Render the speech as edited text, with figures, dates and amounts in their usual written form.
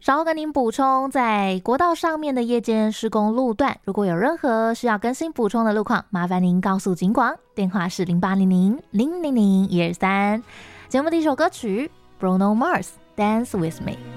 稍后跟您补充，在国道上面的夜间施工路段，如果有任何需要更新补充的路况，麻烦您告诉警广，电话是0800-000-123。节目第一首歌曲 Bruno Mars Dance With Me。